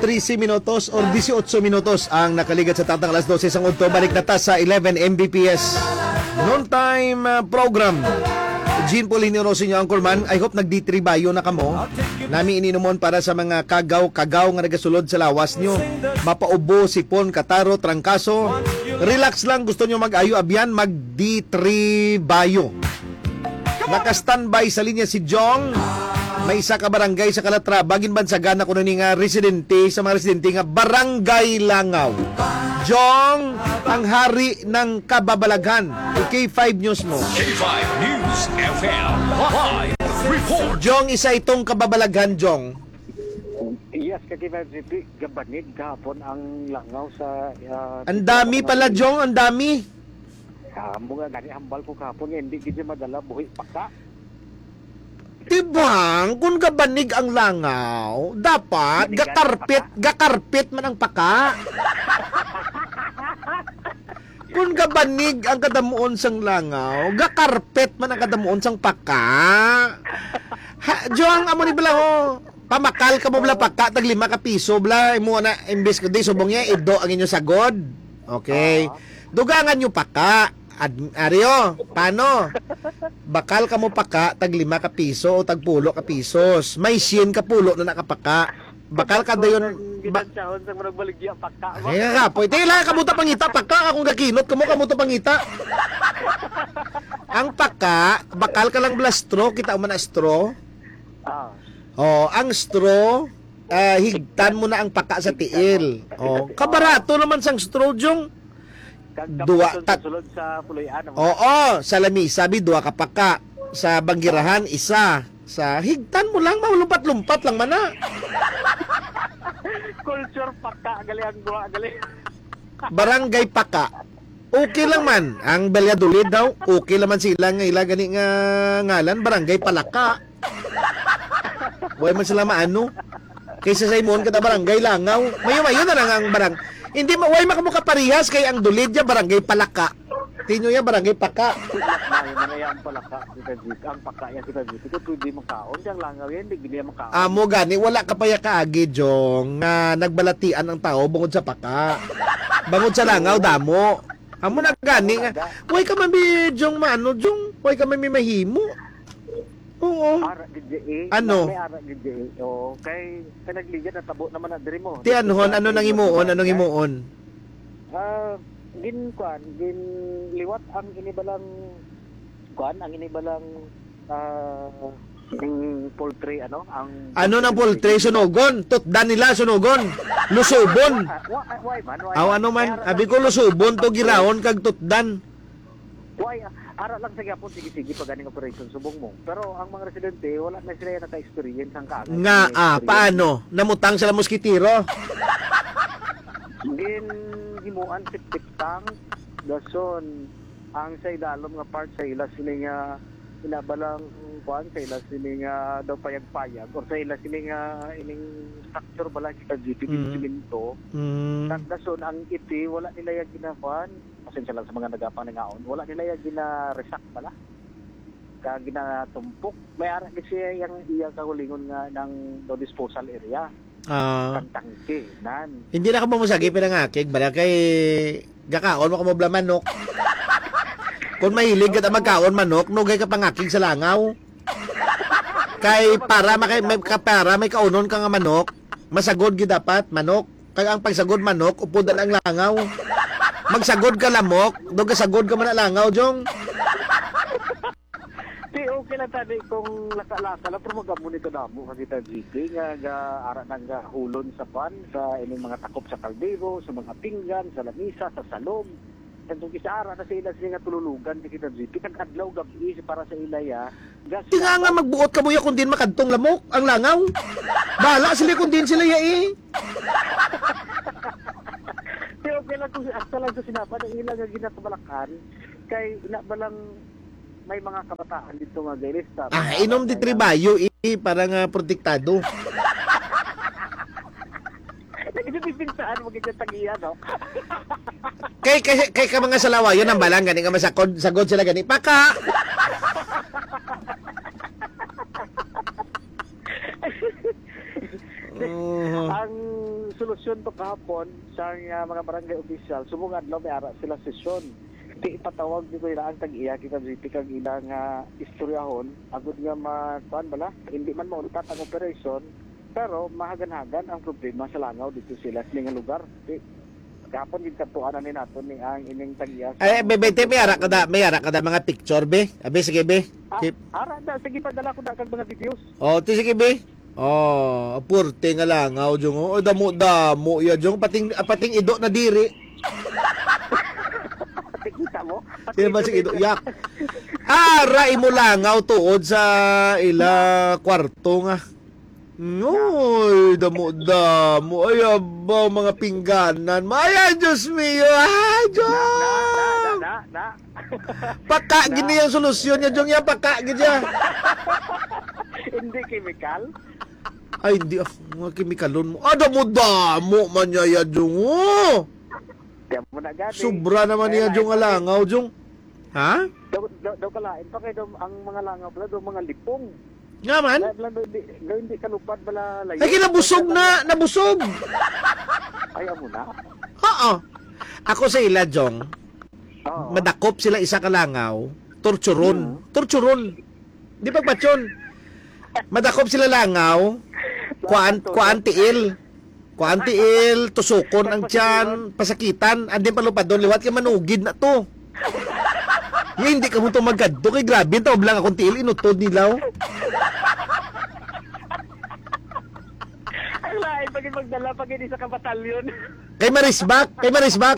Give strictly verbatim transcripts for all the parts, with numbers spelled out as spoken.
trese minutos or eighteen minutos ang nakaligat sa tatang alas dose sang udto. Balik na ta sa eleven M B P S noon time uh, program. Jean Paulino Rossi niyo ang kurman. I hope nagditribayo na kamo. Nami ininomon para sa mga kagaw-kagaw nga nagasulod sa lawas nyo. Mapaubo, sipon, kataro, trangkaso. Relax lang, gusto nyo mag-ayo abyan, magditribayo. Naka-standby sa linya si Jong. May isa ka barangay sa Kalatra. Bagin Bansagan ako na nga residente sa mga residente nga Barangay Langaw. Jong, ang hari ng kababalaghan. K five News mo. K five News F M. Live report. Jong, isa itong kababalaghan, Jong. Yes, katiba G P, gabanid kahapon ang langaw sa... Uh, Ang dami pala, Jong, ang dami. Uh, mga gani hambal ko kahapon, hindi kita madala buhi paka. Tibang, kung gabanig ang langaw, dapat gakarpit, gakarpit man ang paka. Kung gabanig ang kadamuon sang langaw, gakarpet man ang kadamuon sang paka. Ha, Jong, amo ni bala ho. Pamakal ka mo bala paka, tag lima ka piso bala. Imo na, imbes ko di, subong niya, ido ang inyo sagod. Okay. Dugangan nyo paka. Ad, Ario, paano? Bakal ka mo paka, tag lima ka piso o tag pulo ka pisos. May sin ka pulo na nakapaka. Bakal ka dayon... Ba- Ginansyahon sa mga baligya paka. Kaya nga po. Ito lang, kamuta pangita. Paka akong gakinot. Kamo kamuta pangita. Ang paka, bakal ka lang bala straw. Kita mo na straw. Ah. Oh, ang straw, uh, higtan mo na ang paka sa tiil. Oh, kabarato naman sang straw, Jong. Dua, tat- sulod sa puloyan. Oo, sa lami, sabi, dua ka paka. Sa banggirahan, isa. Sa higtan mo lang, maulumpat-lumpat lang mana. Culture paka, gali ang gua, gali. Barangay Paka. Okay lang man. Ang Balyadolid daw, okay lang man sila nga ila gani nga ngalan, Barangay Palaka. Huwag man sila maano. Kaysa sa imon kada Barangay Langaw. Mayo-mayo na lang ang barang. Hindi mo, huwag makamuka parihas kay ang Dulid ya Barangay Palaka. Tinyo ya Barangay Paka. May manaya ang palaka, kita dito. Ang paka yan kita dito. Ito pwede makaon. Diyang langaw yan, hindi gini makaon. Amo gani, wala ka pa ya kaagi, Jong, nga nagbalatian ang tao bungod sa paka. Bangod sa langaw, damo. Amo na gani nga. Huwag ka mami, Jong, maano, Jong. Huwag ka mami mahimo. Oo. Ara gid Ano? May ara gid o kay panagligan na tabo naman na diri mo. Ti anhon, ano nang imuon, anong imuon? Ah, gin kwan, gin liwat ang inibalang kwan, ang inibalang ah yung poultry ano, ang Ano ng poultry, sunugon? Tutdan nila, sunugon. Lusubon. Ah, wa- ah, why man? Why Aw ano man, abi ko lusubon to giraon kag tutdan. Why? Ara lang sa gyapon sige-sige pag ganing operation subong mo. Pero ang mga residente wala na sila naka-experience ang kaagad. Nga, ah, paano? Namutang sila moskitiro. Gin himuan tik-tik tang dason ang sa idalom nga part sa ila sila nga inabalang kuan sa ila sila nga daw payag-payag or sa ila sila nga ining structure bala kita G P Mm. simento. Mm. Dason ang iti wala nila yung ginakuan. Pasensya lang sa mga nagapang ngaon. Wala nila yung gina-resact bala. Ka ginatumpok. May ara kasi yung iya kahulingon nga ng no disposal area. Ah, Tangke nan. hindi na ka mamusagi pinangakig bala kay gakaon mo ka mo bla manok. Kung mahilig ka magkaon manok, nugay ka pangakig sa langaw. Kay para makay may para may kaunon ka nga manok, masagod gid dapat manok. Kay ang pagsagod manok, upudan ang langaw. Magsagod ka lamok, do ka sagod ka man na langaw, Jong. Di okay lang tadi kung laka-laka lang pero magamon ito damo kasi ta G P nga ga ara nang ga hulon sa pan sa ining mga takop sa kaldero, sa mga pinggan, sa lamisa, sa salom. Kantong isaara na sa ila sila nga tululugan di kita G P kan adlaw gabi para sa ilaya. Gas. Tinga nga magbuot ka mo ya kung din makadtong lamok ang langaw. Bala sila kung din sila ya eh. Di okay lang kung asta lang sa sinapa ng ilang nga ginatubalakan kay ina balang may mga kabataan dito nga gaylista. Ah, inom di tribayo eh, para nga protektado. Nagpipintaan mo ganyan tagiya, no? Kay kay kay ka mga salawayon ang balang gani nga masakod sagod sila gani paka. Uh-huh. Ang solusyon to kahapon sa uh, mga barangay official, sumungad lang may ara sila sesyon. Di ipatawag dito ila ang tag-iya kita dito kag ilang uh, istoryahon agud nga matuan bala hindi man mauntat ang operation pero mahagan-hagan ang problema sa langaw dito sila sa nga lugar. Di kahapon gid katuanan ni nato ni ang ining tag-iya. Ay, bebe, te, may ara ka da, may ara ka da mga picture, be. Abi, sige, be. Ah, Keep. ara da sige padala ko da kag mga videos. Oh, ti sige, be. Oh, purte nga langaw, jong. Oh, damo, damo, ya, jong. Pating, ah, pating ido na diri. Kita mo? Sino ba si ido? Yak. Ara, imo langaw tuod sa ila kwarto nga. Uy, damo, damo. Ay, aba, mga pingganan. Maya, Diyos mio. Ay, Na, Diyos. na, na, na. Paka, gini yung solusyon niya, Jong. Ya, paka, gini ya. Hindi chemical. Ay, hindi. Ah, mga kemikalon mo. Ah, damo, damo. Man niya, ya, Jong. Oh. Tiyan mo na gani. Sobra naman niya, Jong, alangaw, Jong. Ha? Daw, daw, daw kalain pa kayo daw, ang mga langaw pala, daw mga lipong. Nga man? Daw, daw, hindi, daw, hindi kalupad bala layo. Ay, kinabusog na. Nabusog. Ayaw mo na. Oo. Ako sa ila, Jong. Oo. Madakop sila isa kalangaw. Torturon. Torturon. Di pagpatyon. Madakop sila langaw. Kuan, kuan tiil. Kuan tiil. Tusukon ang tiyan. Pasakitan. Andin palupad doon. Liwat ka manugid na to. Yung hindi ka mo ito magkadto. Kay grabe. Tawag lang akong tiil. Inutod nilaw. Ang lain pag magdala pag hindi sa kabatalyon. Kay Marisbak. Kay Marisbak.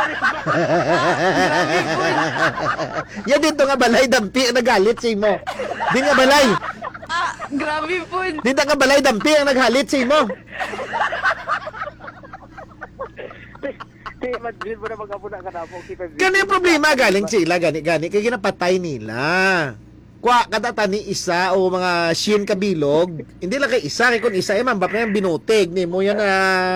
Yan dito nga balay. Dampi ang nagalit sa imo. Di nga balay. Grabe po. Dito nga balay. Dampi ang naghalit sa imo. Di, imagine mo na mag-apuna ka na po. Gani ang problema galing sila, gani gani kay ginapatay nila. Kwa kadata ni isa o mga shin kabilog, hindi lang kay isa kay kun isa eh man bap na yung binutig ni mo yan na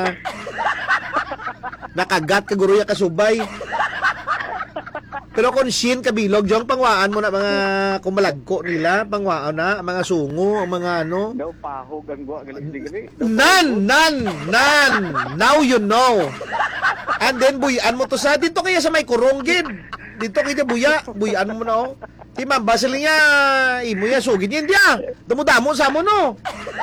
nakagat ka guro ya kasubay. Pero kung shin kabilog, jong pangwaan mo na mga kumalagko nila, pangwaan na mga sungo, mga ano. Daw pahog ang guwa galing gali. Nan, nan, nan. Now you know. And then buyan mo to sa dito kaya sa may kurunggid. Dito kaya buya, buyan mo na oh. Ti mamba sila niya, imo ya sugid yan dia. Damo-damo sa mo no.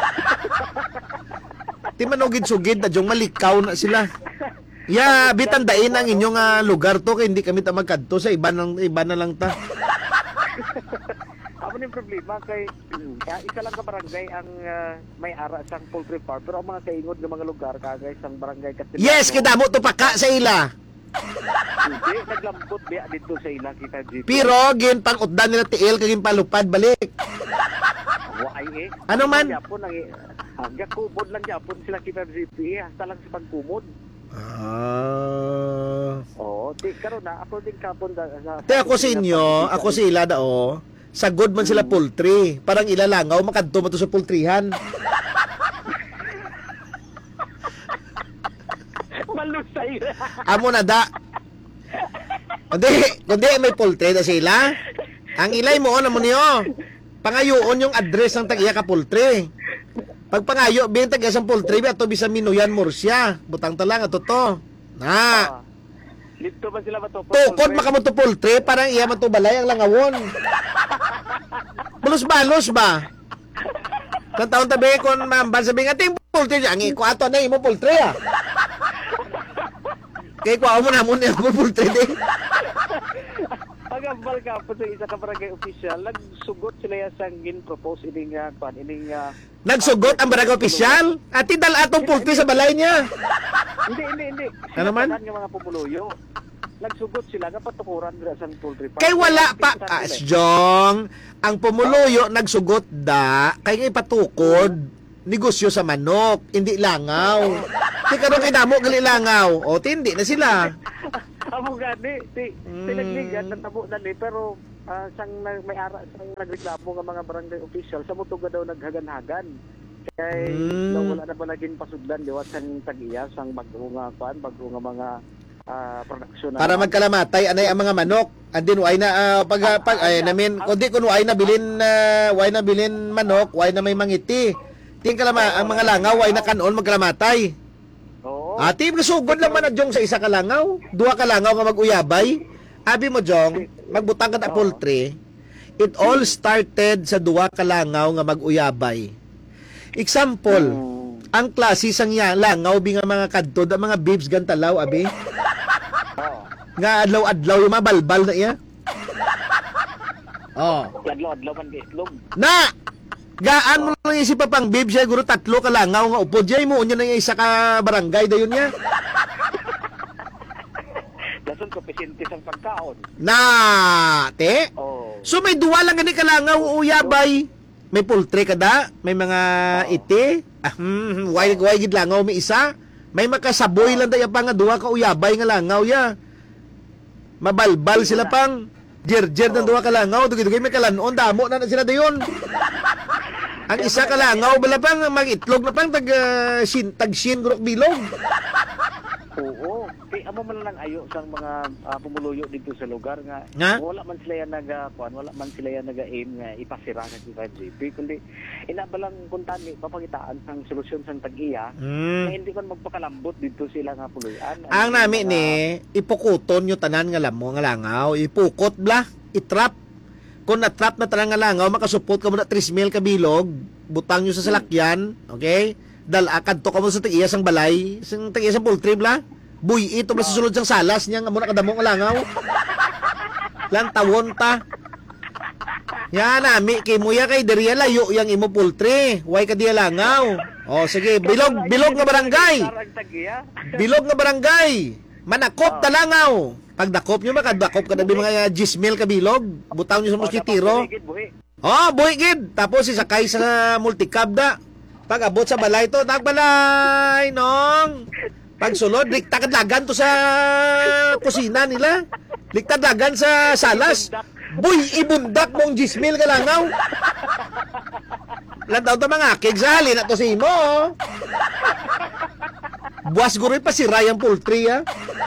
Ti manugid sugid na jong malikaw na sila. Ya, bitandain ang inyong uh, lugar to kay hindi kami ta magkadto sa iba nang iba na lang ta. Amo ni problema kay kaya isa lang ka barangay ang uh, may ara sang poultry farm pero ang mga kaingod ng mga lugar kagay sang barangay Castellano. Yes, kadamo to paka sa ila. Hindi naglambot biya dito sa ilang kita G P. Pero gin pang utdan nila tiil kay gin palupad balik. Waay eh. Ano man? Yapon ang hanggang kubod lang yapon sila kita G P hasta lang sa pagkumod. Ah. Oo, di karon na ako din kapon da sa. Te ako sa inyo, ako sa ila dao. Sagod man sila poultry. Parang ilalangaw makadto mo to sa poultryhan. Malusay. Amo na da. Kundi, kundi may poultry na sila. Ang ilay mo, ano mo niyo? Pangayoon yung address ng tag-iya ka poultry. Pag pangayo, bin tag-iya sa poultry, ato bisa Minuyan Murcia. Butang talang, ato to. Na. Dito ba sila matupos? Tukod maka mo to poultry, parang iya man to balay ang langawon. Balos-balos ba? Kung taon tabi, kung mamban sabi nga, ting poultry, ang iko ato na imo poultry ah. Kaya kwa mo na mo niya mo poultry din. Pag-ambal ka po sa isa ka barangay official, nagsugot sila yung sanggin propose ining uh, pan, ining uh, Nagsugot ang barangay opisyal? At idal atong poultry sa balay niya. Hindi, hindi, hindi. Ano man? Sila yung mga pupuluyo. Nagsugot sila nga patukuran dira sa poultry farm. Kay wala pa kas, Jong. Ang pumuluyo nagsugot da, kay nga ipatukod, negosyo sa manok, hindi langaw. Di karon kay damo gali langaw. O tindi na sila. Amo gani, si Mm. sinagligan natabo na ni pero ah, sang nag- may ara sang nagreklamo nga mga barangay official sa mutuga daw naghagan-hagan. Kay Mm. daw wala na ba laging pasudlan diwat sang tag-iya sang bago nga kuan, bago nga mga ah, production na- Para magkalamatay anay ang mga manok. Andin way na ah, pag ah, pag ay namin kundi kun way na bilin uh, way na bilin manok, way na may mangiti. Ting kalama ang mga langaw way na kanon magkalamatay. Oo, Ati, nasugod lang man na Jong sa isa ka langaw. Duha ka langaw nga mag-uyabay. Abi mo Jong, magbutang ka na poultry. It all started sa duha ka langaw nga mag-uyabay. Example, Mm. ang klase sang ya, langaw bi nga mga kadtod, ang mga bibs gantalaw abi. Oo. Nga adlaw-adlaw yung mga balbal na iya. Oh. Adlaw-adlaw man ka itlog. Na! Gaan mo lang yung si Papang Bib, siya guro tatlo ka langaw nga upod. Siya mo niya na yung isa ka barangay dayon niya. Dason ko pesente sang pagkaon. Na! Te? Oh. So may duwa lang gani ka langaw uyabay. May poultry ka da, may mga iti. Ah, hmm, why, why gid langaw may isa? May makasaboy lang daya pa nga duwa ka uyabay nga langaw ya. Mabalbal sila pang. Jer-jer ng duwa ka langaw. Dugay-dugay may kalanon. Damo na na sila dayon. Ang isa ka langaw, bala pang mag-itlog na pang tag, uh, shin, tag shin, gurok bilog. Oo. Kay amo man lang ayo sang mga ah, pumuluyo dito sa lugar nga Nga? wala man sila yan naga kuan, wala man sila yan naga-aim nga ipasira nga si five G P kundi inabalang kuntani papangitaan sang solusyon sang tag-iya. Mm. Nga hindi kon magpakalambot dito sila nga puluyan. Ang nami ni, ipukuton nyo tanan nga lamo nga langaw. Ipukot bla, itrap. Kung na-trap na tanan nga langaw, makasupot ka mo na three mil ka bilog, butang nyo sa salakyan, okay? Dalakad to ka mo sa tag-iya sang balay, sang tag-iya sang poultry bla. Buy ito bla sa sulod sang salas niya nga muna kadamo nga langaw. Lantawon ta. Yan nami, kay muya kay diriya layo yang imo poultry. Why ka diya langaw? O sige, bilog, bilog nga barangay. Sarang tag-iya. Bilog nga barangay. Manakop ta langaw. Pag dakop nyo, makadakop ka na di mga ten mil ka bilog. Butaw nyo sa moskitiro. Buhigid, buhi. Oh, buhay gid. Tapos isakay sa multicab da. Pag abot sa balay to, tagbalay, nong. Pag sulod, liktad lagan to sa kusina nila. Liktad lagan sa salas. Boy, ibundak mong ten mil ka langaw. Lantaw to mga akig sa halin na to si mo. Buwas guroy pa si Ryan Poultry, ha?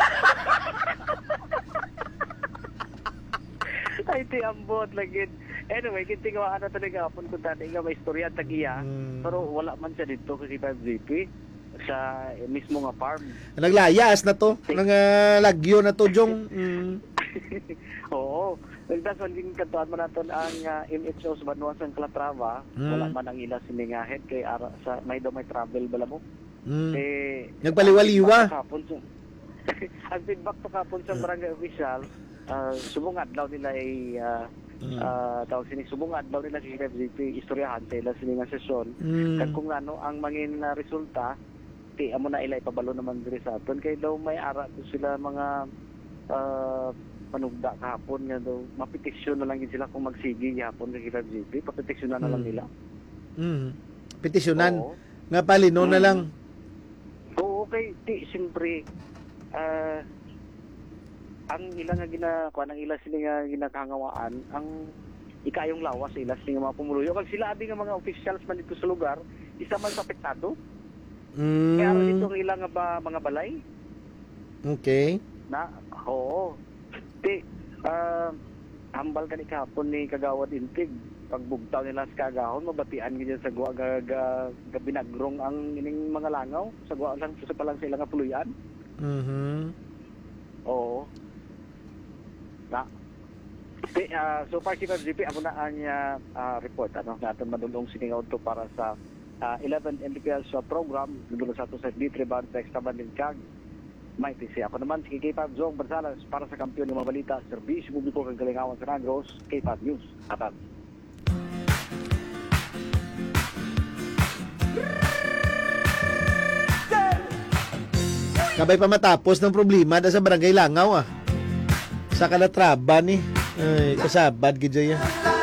Ay, ti ambot lagi. Anyway, kinti nga ano talaga hapon kung dati nga may istorya tag-iya. Mm. Pero wala man siya dito kasi five G P sa eh, mismo nga farm. Naglayas na to. Nang uh, lagyo na to, Jong. Mm. Oo. Nagdasan din kantuan mo natin ang uh, M H O sa Banuan sa Calatrava. Mm. Wala man ang ila siningahed kay ara sa may daw may travel bala mo. Mm. Eh, Nagpaliwaliwa. ang feedback kahapon sa- ang feedback to kapon sa barangay official, uh, subong adlaw nila ay uh, Mm. uh, tawag sini subong adlaw nila si five G P istoryahan sila sini nga sesyon. Mm. Kag kung ano ang mangin na resulta, ti amo na ila ipabalo naman diri sa aton kay daw may ara to sila mga uh, panugda kahapon nga daw mapetisyon na lang gid sila kung magsigi gihapon kay five G P, papetisyonan na lang Mm. nila. Mm. Petisyonan. Oo. Nga palino na Mm. lang. Oo, okay, ti siyempre ah ang ilang nga gina kuan ang ila sila nga ginakangawaan ang ikayong lawas sa ila sila nga mga pumuluyo kag sila abi nga mga officials man dito sa lugar isa man sa apektado kaya Mm. dito ang ilang nga ba, mga balay Okay. na oo ti ah hambal ka ni kahapon ni Kagawad Intig pagbugtaw nila sa kagahon mabatian gid sa guwa ga, ga, ga binagrong ang ining mga langaw sa guwa lang sa palang sila nga puluyan. Mhm. Oo. Na. Di, ah, so far si five G P ako na ang ah, ah, report ano natin madulong siningawd to para sa ah, eleven M B P S program dulo sa to sa D three band sa extra band din kag may T C ako naman si K five Zong Barsalas para sa kampiyon ng mga balita serbisyo publiko kag galingawan sa Negros K five News atat. Kabay pa matapos ng problema da sa barangay Langaw ah. Sa Calatrava ni. Ay, kasabad gid ya.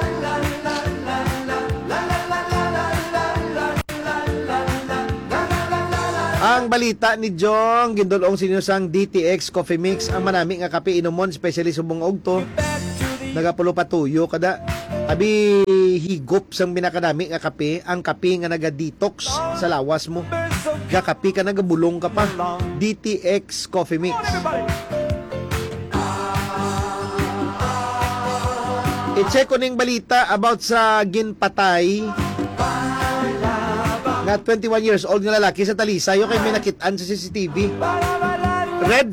Ang balita ni Jong gindulong sinusang D T X Coffee Mix ang manami nga kape inumon especially subong og to. Nagapulo patuyo kada. Abi higop sang binakadami nga kape, ang kape nga naga-detox sa lawas mo. Ga kape ka nagabulong ka pa. D T X Coffee Mix. I-check ko ning balita about sa ginpatay nga twenty-one years old nga lalaki sa Talisay, yung kay may nakitaan sa C C T V. Red